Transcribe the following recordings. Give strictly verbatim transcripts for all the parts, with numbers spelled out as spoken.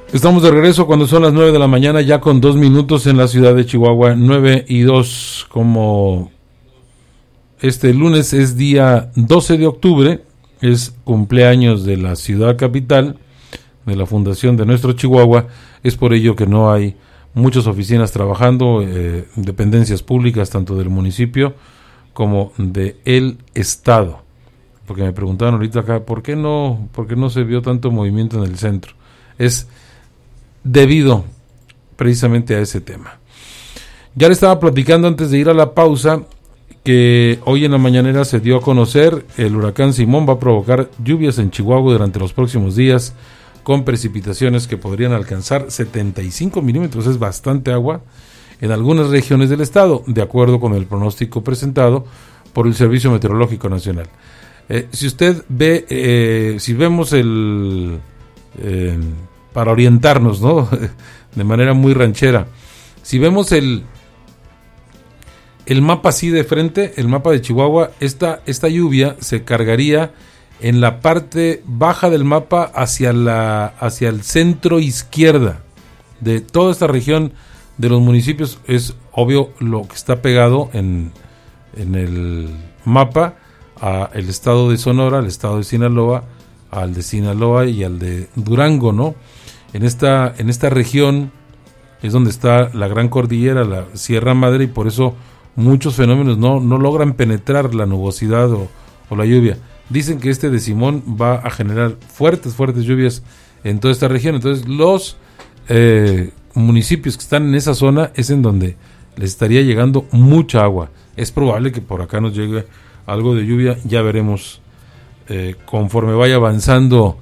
Estamos de regreso cuando son las nueve de la mañana, ya con dos minutos en la ciudad de Chihuahua, nueve y dos, como este lunes es día doce de octubre, es cumpleaños de la ciudad capital, de la fundación de nuestro Chihuahua, es por ello que no hay muchas oficinas trabajando, eh, dependencias públicas tanto del municipio como del estado, porque me preguntaban ahorita acá, ¿por qué no, por qué no se vio tanto movimiento en el centro? Es debido precisamente a ese tema. Ya le estaba platicando antes de ir a la pausa que hoy en la mañanera se dio a conocer el huracán Simón va a provocar lluvias en Chihuahua durante los próximos días con precipitaciones que podrían alcanzar setenta y cinco milímetros, es bastante agua en algunas regiones del estado, de acuerdo con el pronóstico presentado por el Servicio Meteorológico Nacional. Eh, si usted ve, eh, si vemos el eh, para orientarnos, ¿no? De manera muy ranchera. Si vemos el el mapa así de frente, el mapa de Chihuahua, esta, esta lluvia se cargaría en la parte baja del mapa hacia la hacia el centro izquierda de toda esta región de los municipios. Es obvio lo que está pegado en, en el mapa a el estado de Sonora, al estado de Sinaloa, al de Sinaloa y al de Durango, ¿no? En esta, en esta región es donde está la gran cordillera, la Sierra Madre, y por eso muchos fenómenos no, no logran penetrar la nubosidad o, o la lluvia. Dicen que este de Simón va a generar fuertes, fuertes lluvias en toda esta región. Entonces los eh, municipios que están en esa zona es en donde les estaría llegando mucha agua. Es probable que por acá nos llegue algo de lluvia, ya veremos eh, conforme vaya avanzando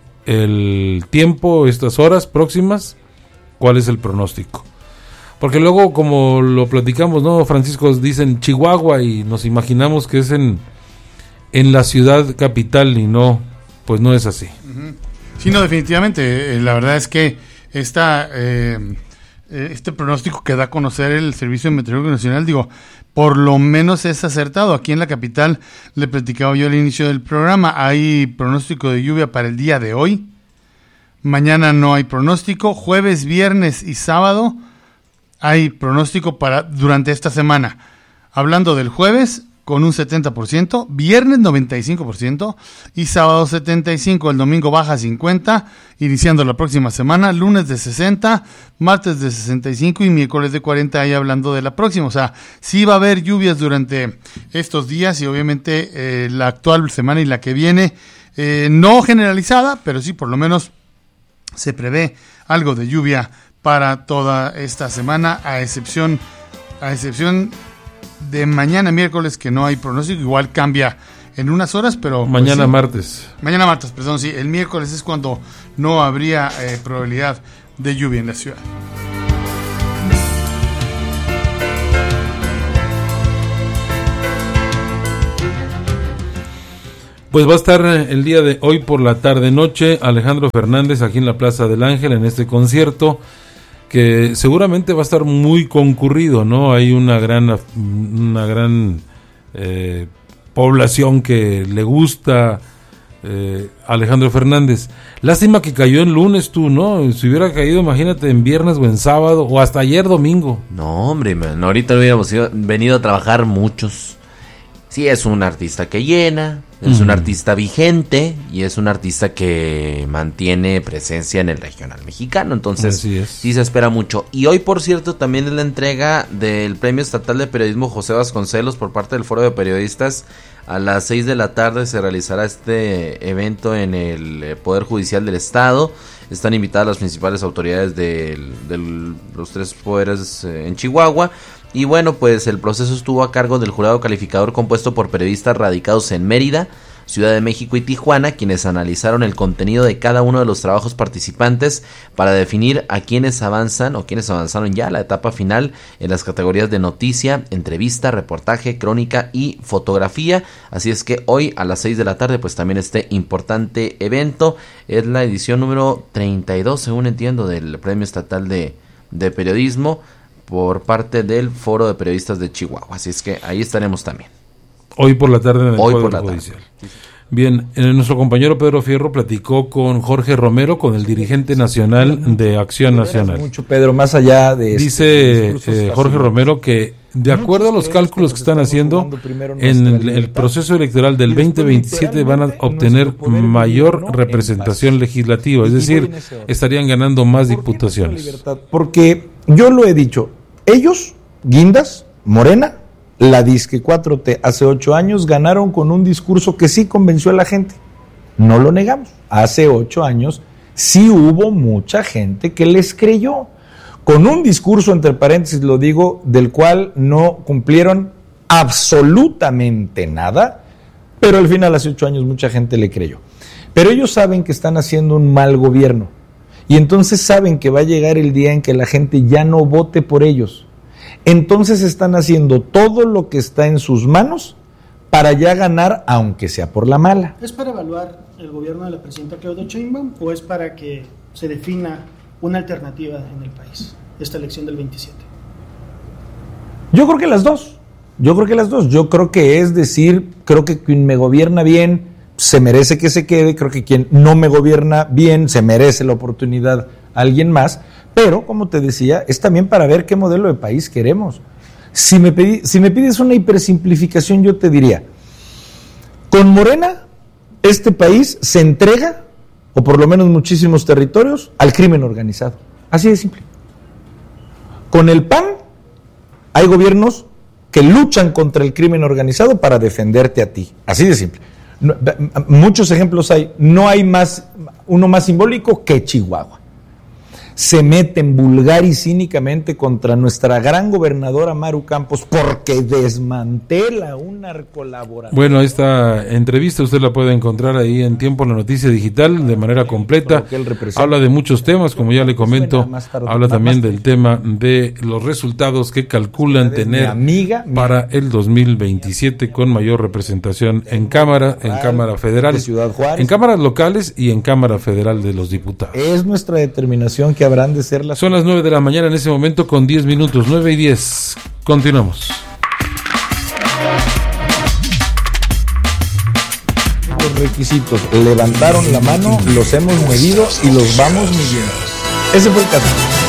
el tiempo, estas horas próximas, cuál es el pronóstico. Porque luego, como lo platicamos, ¿no, Francisco? Dicen Chihuahua y nos imaginamos que es en, en la ciudad capital y no, pues no es así. Sí, no, definitivamente. Eh, la verdad es que esta, eh, este pronóstico que da a conocer el Servicio Meteorológico Nacional, digo, por lo menos es acertado. Aquí en la capital, le platicaba yo al inicio del programa, hay pronóstico de lluvia para el día de hoy. Mañana no hay pronóstico. Jueves, viernes y sábado hay pronóstico para durante esta semana. Hablando del jueves, con un setenta por ciento, viernes noventa y cinco por ciento y sábado setenta y cinco por ciento, el domingo baja cincuenta por ciento, iniciando la próxima semana, lunes de sesenta por ciento, martes de sesenta y cinco por ciento y miércoles de cuarenta por ciento, ahí hablando de la próxima. O sea, sí va a haber lluvias durante estos días y obviamente eh, la actual semana y la que viene, eh, no generalizada, pero sí por lo menos se prevé algo de lluvia para toda esta semana, a excepción, a excepción de mañana miércoles, que no hay pronóstico, igual cambia en unas horas, pero mañana pues, sí. martes. Mañana martes, perdón, sí, el miércoles es cuando no habría eh, probabilidad de lluvia en la ciudad. Pues va a estar el día de hoy por la tarde noche Alejandro Fernández aquí en la Plaza del Ángel en este concierto que seguramente va a estar muy concurrido, ¿no? Hay una gran una gran eh, población que le gusta eh, Alejandro Fernández. Lástima que cayó en lunes tú, ¿no? Si hubiera caído, imagínate, en viernes o en sábado o hasta ayer domingo. No, hombre, man, ahorita hubiéramos ido, venido a trabajar muchos. Sí, es un artista que llena, es mm. un artista vigente y es un artista que mantiene presencia en el regional mexicano, entonces sí se espera mucho. Y hoy, por cierto, también es la entrega del Premio Estatal de Periodismo José Vasconcelos por parte del Foro de Periodistas. A las seis de la tarde se realizará este evento en el Poder Judicial del Estado. Están invitadas las principales autoridades de los tres poderes eh, en Chihuahua. Y bueno, pues el proceso estuvo a cargo del jurado calificador compuesto por periodistas radicados en Mérida, Ciudad de México y Tijuana, quienes analizaron el contenido de cada uno de los trabajos participantes para definir a quienes avanzan o quienes avanzaron ya a la etapa final en las categorías de noticia, entrevista, reportaje, crónica y fotografía. Así es que hoy a las seis de la tarde pues también este importante evento. Es la edición número treinta y dos, según entiendo, del Premio Estatal de, de Periodismo por parte del Foro de Periodistas de Chihuahua. Así es que ahí estaremos también. Hoy por la tarde en el Hoy Poder por la Judicial. Tarde. Bien, eh, nuestro compañero Pedro Fierro platicó con Jorge Romero, con el dirigente nacional de Acción Nacional. Mucho, Pedro, más allá de Dice este, eh, Jorge Romero que de acuerdo a los cálculos que están haciendo, en el, el proceso electoral del veinte veintisiete van a obtener mayor representación legislativa, es decir, estarían ganando más diputaciones. Porque yo lo he dicho, ellos, Guindas, Morena, la disque cuatro T hace ocho años ganaron con un discurso que sí convenció a la gente. No lo negamos. Hace ocho años sí hubo mucha gente que les creyó. Con un discurso, entre paréntesis lo digo, del cual no cumplieron absolutamente nada, pero al final hace ocho años mucha gente le creyó. Pero ellos saben que están haciendo un mal gobierno y entonces saben que va a llegar el día en que la gente ya no vote por ellos. Entonces están haciendo todo lo que está en sus manos para ya ganar, aunque sea por la mala. ¿Es para evaluar el gobierno de la presidenta Claudia Sheinbaum o es para que se defina una alternativa en el país, esta elección del veintisiete? Yo creo que las dos, yo creo que las dos, yo creo que es decir, creo que quien me gobierna bien se merece que se quede, creo que quien no me gobierna bien se merece la oportunidad a alguien más, pero como te decía, es también para ver qué modelo de país queremos. Si me, pedí, si me pides una hipersimplificación, yo te diría, con Morena, este país se entrega, o por lo menos muchísimos territorios, al crimen organizado. Así de simple. Con el P A N hay gobiernos que luchan contra el crimen organizado para defenderte a ti. Así de simple. No, muchos ejemplos hay. No hay más, uno más simbólico que Chihuahua. Se meten vulgar y cínicamente contra nuestra gran gobernadora Maru Campos porque desmantela un narcolaboratorio. Bueno, esta entrevista usted la puede encontrar ahí en Tiempo, la noticia digital, de manera completa. Habla de muchos temas, como ya le comento, habla también del tema de los resultados que calculan tener amiga, para el dos mil veintisiete con mayor representación en Cámara, en Cámara Federal, en cámaras locales y en Cámara Federal de los Diputados. Es nuestra determinación que habrán de ser las... Son las nueve de la mañana en ese momento con diez minutos, nueve y diez. Continuamos. Los requisitos, levantaron la mano, los hemos medido y los vamos midiendo. Ese fue el caso.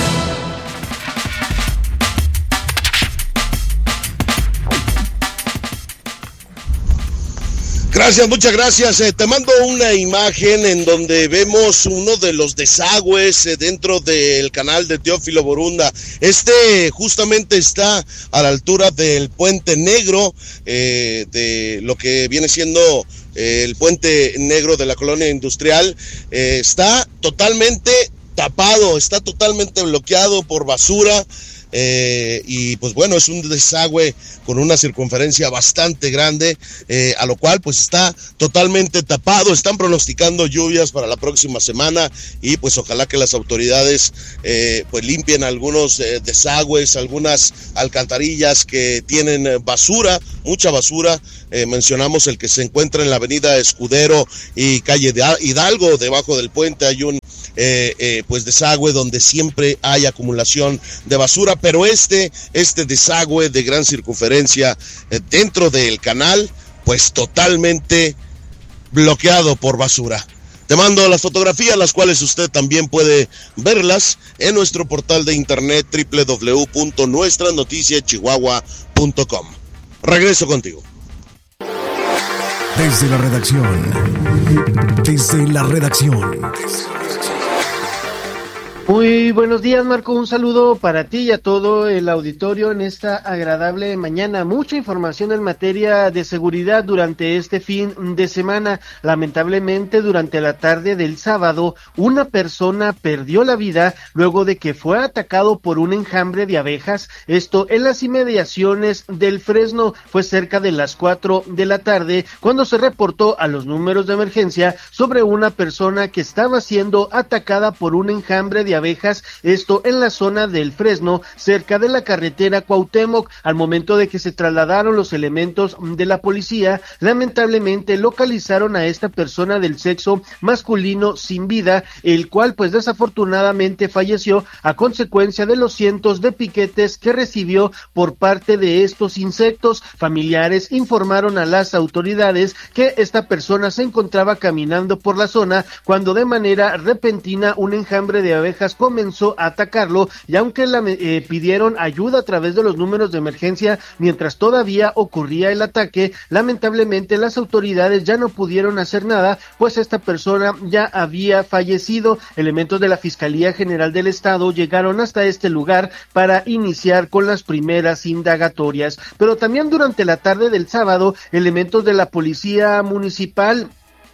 Gracias, muchas gracias. Eh, te mando una imagen en donde vemos uno de los desagües eh, dentro del canal de Teófilo Borunda. Este justamente está a la altura del Puente Negro, eh, de lo que viene siendo eh, el Puente Negro de la Colonia Industrial. Eh, está totalmente tapado, está totalmente bloqueado por basura. Eh, y pues bueno, es un desagüe con una circunferencia bastante grande, eh, a lo cual pues está totalmente tapado. Están pronosticando lluvias para la próxima semana y pues ojalá que las autoridades eh, pues limpien algunos eh, desagües, algunas alcantarillas que tienen basura, mucha basura. Eh, mencionamos el que se encuentra en la avenida Escudero y calle de Hidalgo, debajo del puente hay un Eh, eh, pues desagüe donde siempre hay acumulación de basura, pero este, este desagüe de gran circunferencia eh, dentro del canal, pues totalmente bloqueado por basura. Te mando las fotografías, las cuales usted también puede verlas en nuestro portal de internet doble u doble u doble u punto nuestra noticia chihuahua punto com. Regreso contigo. Desde la redacción. Desde la redacción. Muy buenos días, Marco. Un saludo para ti y a todo el auditorio en esta agradable mañana. Mucha información en materia de seguridad durante este fin de semana. Lamentablemente, durante la tarde del sábado, una persona perdió la vida luego de que fue atacado por un enjambre de abejas. Esto en las inmediaciones del Fresno. Fue cerca de las cuatro de la tarde cuando se reportó a los números de emergencia sobre una persona que estaba siendo atacada por un enjambre de de abejas, esto en la zona del Fresno, cerca de la carretera Cuauhtémoc. Al momento de que se trasladaron los elementos de la policía, lamentablemente localizaron a esta persona del sexo masculino sin vida, el cual pues desafortunadamente falleció a consecuencia de los cientos de piquetes que recibió por parte de estos insectos. Familiares informaron a las autoridades que esta persona se encontraba caminando por la zona cuando de manera repentina un enjambre de abejas comenzó a atacarlo, y aunque la, eh, pidieron ayuda a través de los números de emergencia mientras todavía ocurría el ataque, lamentablemente las autoridades ya no pudieron hacer nada, pues esta persona ya había fallecido. Elementos de la Fiscalía General del Estado llegaron hasta este lugar para iniciar con las primeras indagatorias, pero también durante la tarde del sábado, elementos de la Policía Municipal,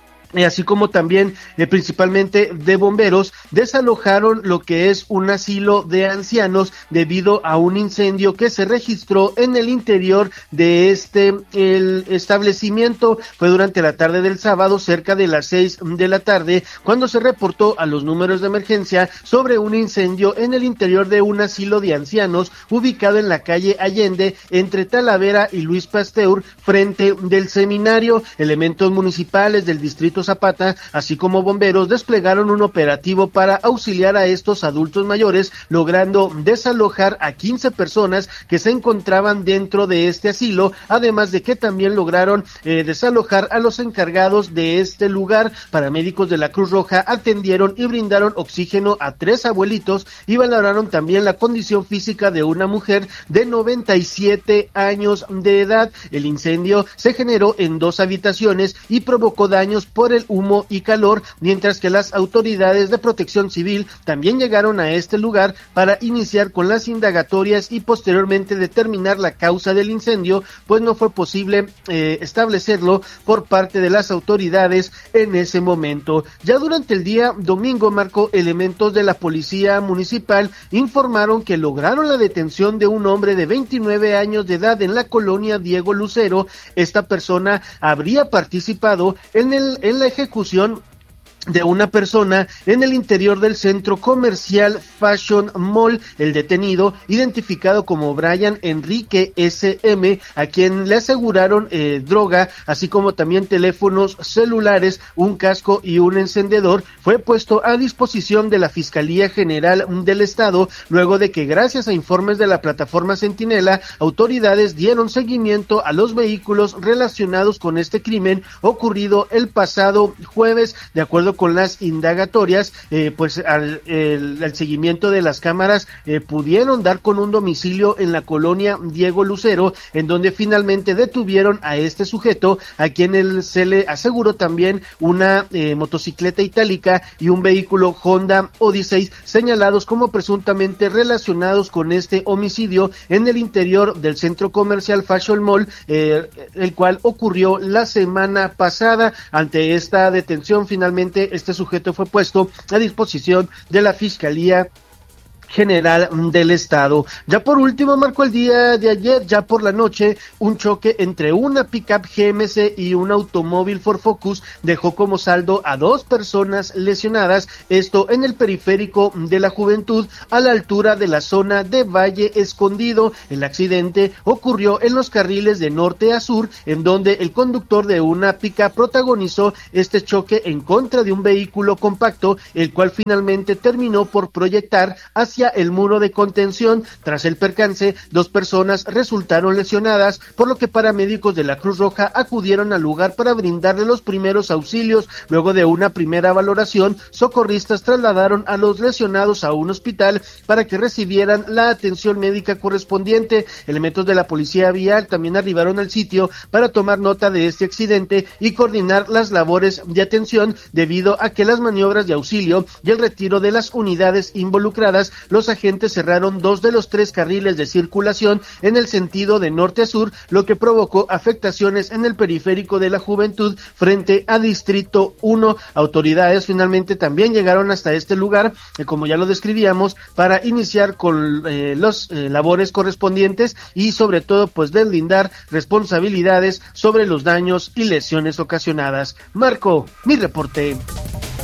así como también eh, principalmente de bomberos, desalojaron lo que es un asilo de ancianos debido a un incendio que se registró en el interior de este el establecimiento. Fue durante la tarde del sábado, cerca de las seis de la tarde, cuando se reportó a los números de emergencia sobre un incendio en el interior de un asilo de ancianos ubicado en la calle Allende, entre Talavera y Luis Pasteur, frente del seminario. Elementos municipales del distrito Zapata, así como bomberos, desplegaron un operativo para auxiliar a estos adultos mayores, logrando desalojar a quince personas que se encontraban dentro de este asilo, además de que también lograron eh, desalojar a los encargados de este lugar. Paramédicos de la Cruz Roja atendieron y brindaron oxígeno a tres abuelitos y valoraron también la condición física de una mujer de noventa y siete años de edad. El incendio se generó en dos habitaciones y provocó daños por el humo y calor, mientras que las autoridades de protección civil también llegaron a este lugar para iniciar con las indagatorias y posteriormente determinar la causa del incendio, pues no fue posible eh, establecerlo por parte de las autoridades en ese momento. Ya durante el día domingo, Marco, elementos de la Policía Municipal informaron que lograron la detención de un hombre de veintinueve años de edad en la colonia Diego Lucero. Esta persona habría participado en el en la ejecución de una persona en el interior del centro comercial Fashion Mall. El detenido, identificado como Brian Enrique S M, a quien le aseguraron eh, droga, así como también teléfonos celulares, un casco y un encendedor, fue puesto a disposición de la Fiscalía General del Estado, luego de que, gracias a informes de la plataforma Centinela, autoridades dieron seguimiento a los vehículos relacionados con este crimen ocurrido el pasado jueves. De acuerdo con las indagatorias, eh, pues al, el, al seguimiento de las cámaras eh, pudieron dar con un domicilio en la colonia Diego Lucero, en donde finalmente detuvieron a este sujeto, a quien él se le aseguró también una eh, motocicleta itálica y un vehículo Honda Odyssey, señalados como presuntamente relacionados con este homicidio en el interior del centro comercial Fashion Mall, eh, el cual ocurrió la semana pasada. Ante esta detención, finalmente este sujeto fue puesto a disposición de la Fiscalía General del Estado. Ya por último, Marco, el día de ayer, ya por la noche, un choque entre una pickup G M C y un automóvil Ford Focus dejó como saldo a dos personas lesionadas, esto en el periférico de la Juventud, a la altura de la zona de Valle Escondido. El accidente ocurrió en los carriles de norte a sur, en donde el conductor de una pickup protagonizó este choque en contra de un vehículo compacto, el cual finalmente terminó por proyectar hacia el muro de contención. Tras el percance, dos personas resultaron lesionadas, por lo que paramédicos de la Cruz Roja acudieron al lugar para brindarle los primeros auxilios. Luego de una primera valoración, socorristas trasladaron a los lesionados a un hospital para que recibieran la atención médica correspondiente. Elementos de la policía vial también arribaron al sitio para tomar nota de este accidente y coordinar las labores de atención, debido a que las maniobras de auxilio y el retiro de las unidades involucradas, los agentes cerraron dos de los tres carriles de circulación en el sentido de norte a sur, lo que provocó afectaciones en el periférico de la Juventud frente a Distrito uno. Autoridades finalmente también llegaron hasta este lugar, eh, como ya lo describíamos, para iniciar con eh, los eh, labores correspondientes y sobre todo pues deslindar responsabilidades sobre los daños y lesiones ocasionadas. Marco, mi reporte.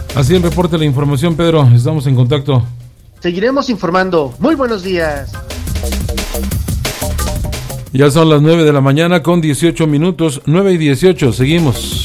Así el reporte, la información, Pedro. Estamos en contacto. Seguiremos informando. Muy buenos días. Ya son las nueve de la mañana con dieciocho minutos, nueve y dieciocho. Seguimos.